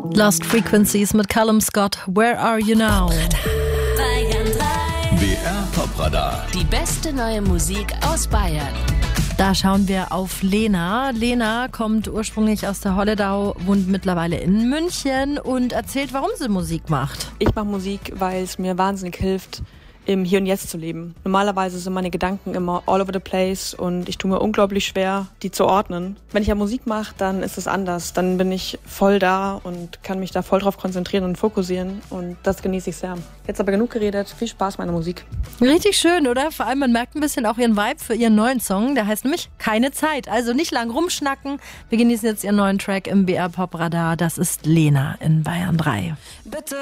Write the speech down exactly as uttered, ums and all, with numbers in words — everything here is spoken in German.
Lost Frequencies mit Callum Scott. Where are you now? B R Popradar. Die beste neue Musik aus Bayern. Da schauen wir auf Lena. Lena kommt ursprünglich aus der Holledau, wohnt mittlerweile in München und erzählt, warum sie Musik macht. Ich mache Musik, weil es mir wahnsinnig hilft, im Hier und Jetzt zu leben. Normalerweise sind meine Gedanken immer all over the place und ich tue mir unglaublich schwer, die zu ordnen. Wenn ich ja Musik mache, dann ist es anders. Dann bin ich voll da und kann mich da voll drauf konzentrieren und fokussieren und das genieße ich sehr. Jetzt aber genug geredet. Viel Spaß mit meiner Musik. Richtig schön, oder? Vor allem, man merkt ein bisschen auch ihren Vibe für ihren neuen Song. Der heißt nämlich Keine Zeit. Also nicht lang rumschnacken. Wir genießen jetzt ihren neuen Track im B R Popradar. Das ist Lena in Bayern drei. Bitte.